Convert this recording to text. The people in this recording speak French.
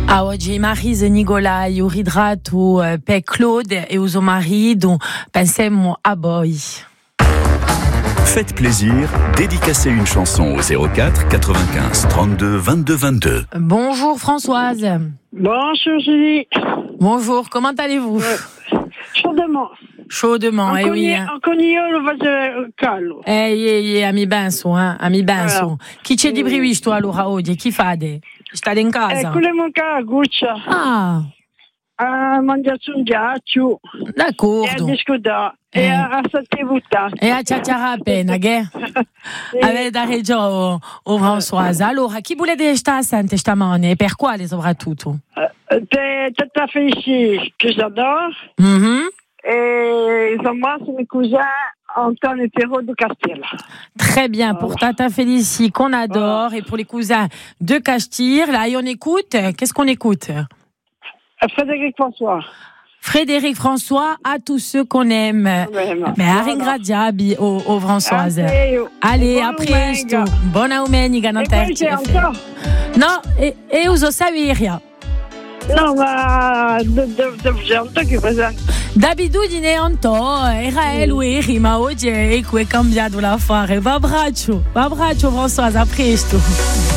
Ah, oggi Marise Nicolai, o ritrato per Claude e uso marido, pensiamo a voi. Faites plaisir, dédicacez une chanson au 04 95 32 22 22. Bonjour Françoise. Bonjour Julie. Bonjour, comment allez-vous? Chaudement. Chaudement, eh oui. Ancora io lo faccio caldo. Ami benso, ami benso. Allora. Chi c'è di previsto allora oggi? Chi fate? State in casa? Quello a Guccia. Ah, A mangiare un ghiaccio. E a d'accordo. discutere. E a saltare. E a chiacchierare appena, che? Avete ragione, Françoise. Allora, chi volete stare assente stamane e per quale soprattutto? Tata Felici, che j'adore. Mhm. Et j'embrasse mes cousins Antoine et Perrault de Castille. Très bien, pour Tata Félicie qu'on adore et pour les cousins de Castille. Là, et on écoute, qu'est-ce qu'on écoute? Frédéric François. Frédéric François, à tous ceux qu'on aime. Mais à ringraziabi au Françoise. Allez, à presto. Buona domenica, non E poi c'è ancora. No, e uso Saviria. No, ma c'è Anto che presente. D'abitudine Anto, era lui, ma oggi è qui cambiato l'affare. Va braccio Françoise, a presto.